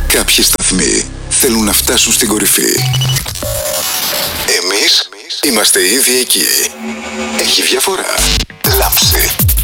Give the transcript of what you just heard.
Κάποιοι σταθμοί θέλουν να φτάσουν στην κορυφή. Εμείς είμαστε ήδη εκεί. Έχει διαφορά. Λάμψη.